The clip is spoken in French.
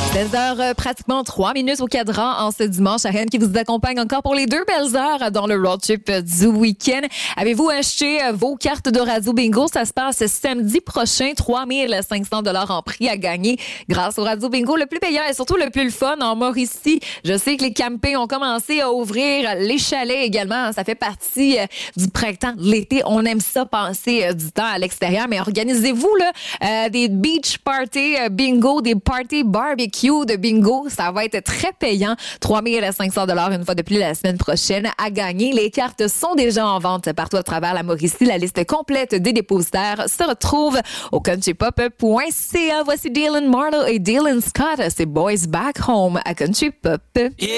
16h, pratiquement 3 minutes au cadran en ce dimanche. Ariane qui vous accompagne encore pour les 2 belles heures dans le road trip du week-end. Avez-vous acheté vos cartes de Radio Bingo? Ça se passe samedi prochain. 3 500 $ en prix à gagner grâce au Radio Bingo, le plus payant et surtout le plus fun en Mauricie. Je sais que les campings ont commencé à ouvrir, les chalets également. Ça fait partie du printemps, de l'été. On aime ça, passer du temps à l'extérieur. Mais organisez-vous là des beach parties bingo, des parties barbecue de bingo. Ça va être très payant. 3 500 $ une fois de plus la semaine prochaine à gagner. Les cartes sont déjà en vente partout à travers la Mauricie. La liste complète des dépositaires se retrouve au countrypop.ca. Voici Dylan Marlowe et Dylan Scott. C'est Boys Back Home à Country Pop. Yeah.